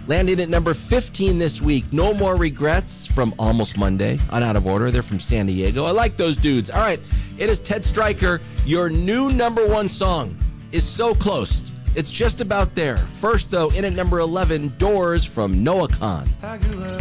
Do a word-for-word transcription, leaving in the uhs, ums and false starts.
Landing at number fifteen this week, No More Regrets from Almost Monday on Out of Order. They're from San Diego. I like those dudes. All right, it is Ted Stryker. Your new number one song is so close. It's just about there. First, though, in at number eleven, Doors from Noah Kahan.